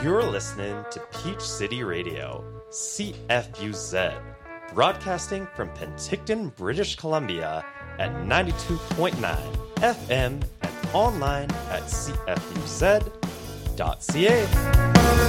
You're listening to Peach City Radio, CFUZ, broadcasting from Penticton, British Columbia at 92.9 FM and online at cfuz.ca.